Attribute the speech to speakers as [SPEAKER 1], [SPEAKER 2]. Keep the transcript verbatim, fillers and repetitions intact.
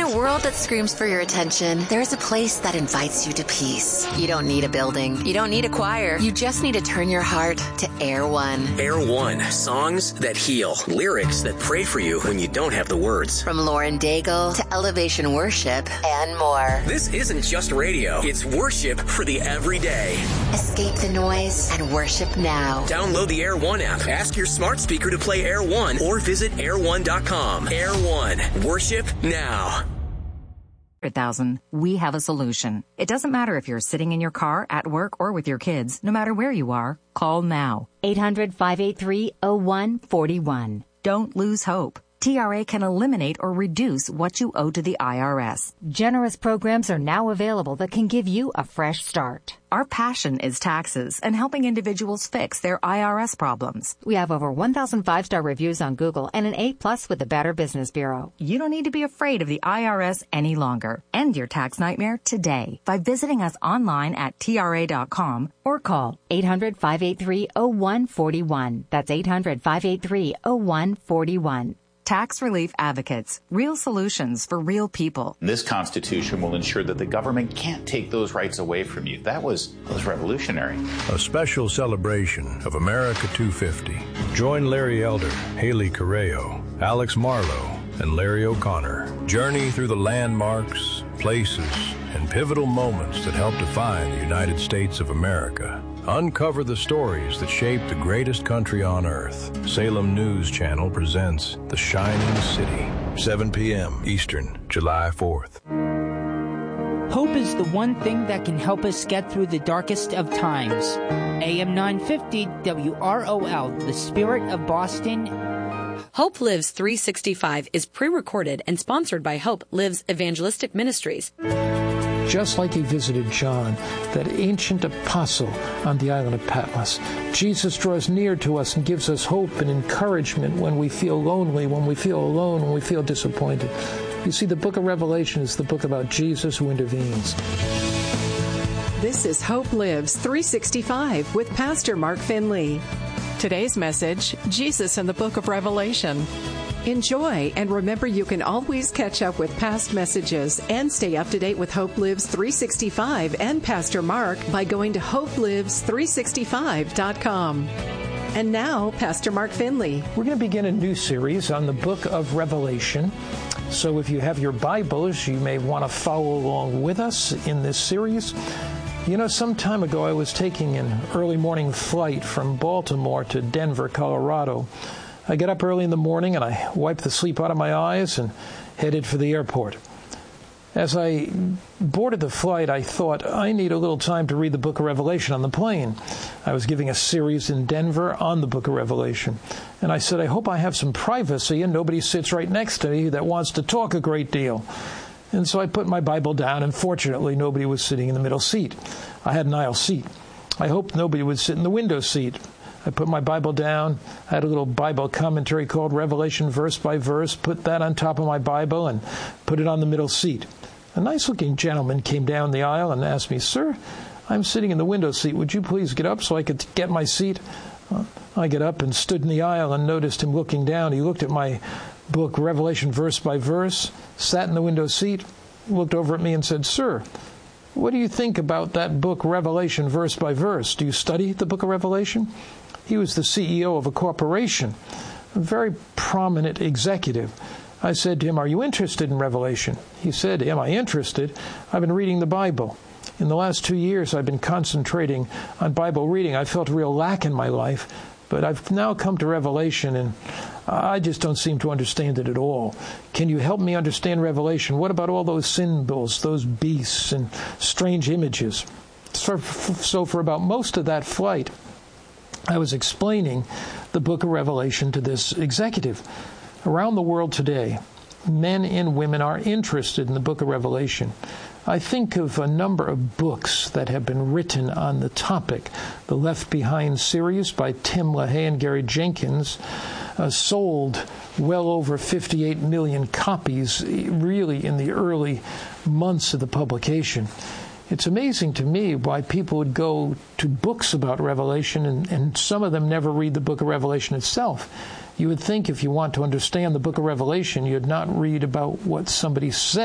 [SPEAKER 1] a world that screams for your attention, there's a place that invites you to peace. You don't need a building. You don't need a choir. You just need to turn your heart to Air One.
[SPEAKER 2] Air One. Songs that heal. Lyrics that pray for you when you don't have the words.
[SPEAKER 1] From Lauren Daigle to Elevation Worship and more.
[SPEAKER 2] This isn't just radio. It's worship for the everyday.
[SPEAKER 1] Escape the noise and worship now.
[SPEAKER 2] Download the Air One app. Ask your smart speaker to play Air One or visit air one dot com. Air One. Worship now.
[SPEAKER 3] Thousand, we have a solution. It doesn't matter if you're sitting in your car, at work, or with your kids. No matter where you are, call now.
[SPEAKER 4] eight hundred, five eight three, oh one four one.
[SPEAKER 3] Don't lose hope. T R A can eliminate or reduce what you owe to the I R S.
[SPEAKER 4] Generous programs are now available that can give you a fresh start.
[SPEAKER 3] Our passion is taxes and helping individuals fix their I R S problems.
[SPEAKER 4] We have over one thousand five-star reviews on Google and an A plus with the Better Business Bureau.
[SPEAKER 3] You don't need to be afraid of the I R S any longer. End your tax nightmare today by visiting us online at T R A dot com or call
[SPEAKER 4] eight hundred, five eight three, oh one four one. That's eight hundred, five eight three, oh one four one.
[SPEAKER 3] Tax Relief Advocates, real solutions for real people.
[SPEAKER 5] This Constitution will ensure that the government can't take those rights away from you. That was, that was revolutionary.
[SPEAKER 6] A special celebration of America two fifty. Join Larry Elder, Haley Correo, Alex Marlowe, and Larry O'Connor. Journey through the landmarks, places, and pivotal moments that help define the United States of America. Uncover the stories that shaped the greatest country on earth. Salem News Channel presents The Shining City, seven p.m. Eastern, July fourth.
[SPEAKER 7] Hope is the one thing that can help us get through the darkest of times. A M nine fifty W R O L, the Spirit of Boston.
[SPEAKER 8] Hope Lives three sixty-five is pre-recorded and sponsored by Hope Lives Evangelistic Ministries.
[SPEAKER 9] Just like he visited John, that ancient apostle on the island of Patmos, Jesus draws near to us and gives us hope and encouragement when we feel lonely, when we feel alone, when we feel disappointed. You see, the book of Revelation is the book about Jesus who intervenes.
[SPEAKER 10] This is Hope Lives three sixty-five with Pastor Mark Finley. Today's message, Jesus in the book of Revelation. Enjoy, and remember you can always catch up with past messages and stay up to date with Hope Lives three sixty-five and Pastor Mark by going to hope lives three sixty-five dot com. And now, Pastor Mark Finley.
[SPEAKER 9] We're going to begin a new series on the book of Revelation. So if you have your Bibles, you may want to follow along with us in this series. You know, some time ago I was taking an early morning flight from Baltimore to Denver, Colorado. I got up early in the morning and I wiped the sleep out of my eyes and headed for the airport. As I boarded the flight, I thought, I need a little time to read the book of Revelation on the plane. I was giving a series in Denver on the book of Revelation. And I said, I hope I have some privacy and nobody sits right next to me that wants to talk a great deal. And so I put my Bible down, and fortunately nobody was sitting in the middle seat. I had an aisle seat. I hoped nobody would sit in the window seat. I put my Bible down. I had a little Bible commentary called Revelation verse by verse, put that on top of my Bible and put it on the middle seat. A nice-looking gentleman came down the aisle and asked me, Sir, I'm sitting in the window seat. Would you please get up so I could get my seat? Uh, I get up and stood in the aisle and noticed him looking down. He looked at my book, Revelation verse by verse, sat in the window seat, looked over at me and said, Sir, what do you think about that book, Revelation verse by verse? Do you study the book of Revelation? He was the C E O of a corporation, a very prominent executive. I said to him, are you interested in Revelation? He said, am I interested? I've been reading the Bible. In the last two years, I've been concentrating on Bible reading. I felt a real lack in my life, but I've now come to Revelation, and I just don't seem to understand it at all. Can you help me understand Revelation? What about all those symbols, those beasts, and strange images? So for about most of that flight, I was explaining the book of Revelation to this executive. Around the world today, men and women are interested in the book of Revelation. I think of a number of books that have been written on the topic. The Left Behind series by Tim LaHaye and Gary Jenkins uh, sold well over fifty-eight million copies, really in the early months of the publication. It's amazing to me why people would go to books about Revelation, and, and some of them never read the book of Revelation itself. You would think if you want to understand the book of Revelation, you'd not read about what somebody said